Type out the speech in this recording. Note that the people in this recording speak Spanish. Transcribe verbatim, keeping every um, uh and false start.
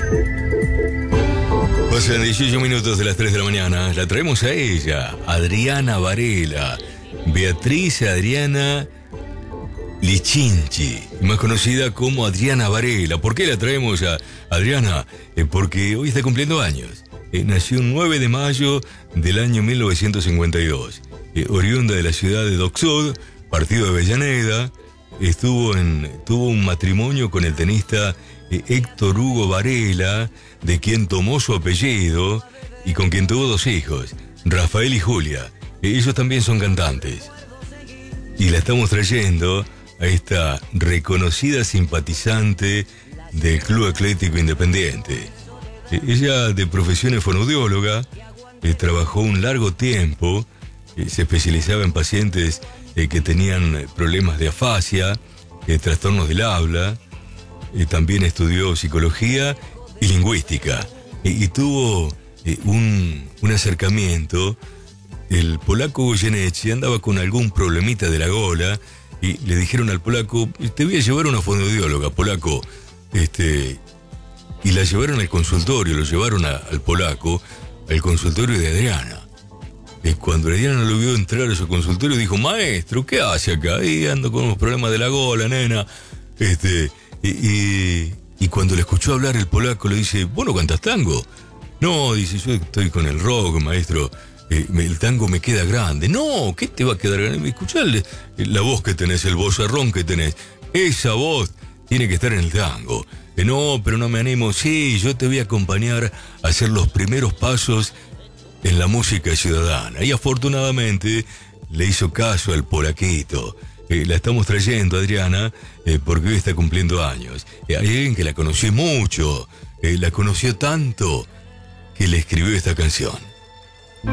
Pasan dieciocho minutos de las tres de la mañana. La traemos a ella, Adriana Varela. Beatriz Adriana Lichinchi, más conocida como Adriana Varela. ¿Por qué la traemos a Adriana? Eh, porque hoy está cumpliendo años. Eh, nació el nueve de mayo del año mil novecientos cincuenta y dos. Eh, oriunda de la ciudad de Docksud, partido de Avellaneda. Estuvo en, tuvo un matrimonio con el tenista eh, Héctor Hugo Varela, de quien tomó su apellido y con quien tuvo dos hijos, Rafael y Julia. Eh, ellos también son cantantes. Y la estamos trayendo a esta reconocida simpatizante del Club Atlético Independiente. Eh, ella, de profesión, es fonoaudióloga, eh, trabajó un largo tiempo, eh, se especializaba en pacientes eh, que tenían problemas de afasia, eh, trastornos del habla, eh, también estudió psicología y lingüística, eh, y tuvo eh, un, un acercamiento. El polaco Goyeneche andaba con algún problemita de la gola y le dijeron al polaco: te voy a llevar a una fonoaudióloga, polaco. Este, y la llevaron al consultorio, lo llevaron a, al polaco, al consultorio de Adriana. Y cuando Adriana lo vio entrar a su consultorio, dijo: maestro, ¿qué hace acá? Y ando con unos problemas de la gola, nena. Este, y, y, y cuando le escuchó hablar el polaco, le dice: ¿vos no cantás tango? No, dice, yo estoy con el rock, maestro. Eh, el tango me queda grande. No, ¿qué te va a quedar grande? Escuchá la voz que tenés, el vozarrón que tenés. Esa voz tiene que estar en el tango. Eh, no, pero no me animo. Sí, yo te voy a acompañar a hacer los primeros pasos en la música ciudadana. Y afortunadamente le hizo caso al polaquito. Eh, la estamos trayendo, Adriana, eh, porque hoy está cumpliendo años. Eh, hay alguien que la conoció mucho. Eh, la conoció tanto que le escribió esta canción.